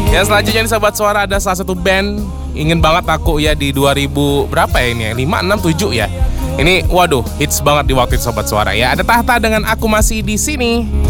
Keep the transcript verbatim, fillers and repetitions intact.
Yang selanjutnya nih Sobat Suara, ada salah satu band ingin banget aku ya di dua ribu berapa ya ini ya? lima, enam, tujuh ya. Ini waduh hits banget di waktu itu Sobat Suara ya. Ada Tahta dengan Aku Masih di Sini.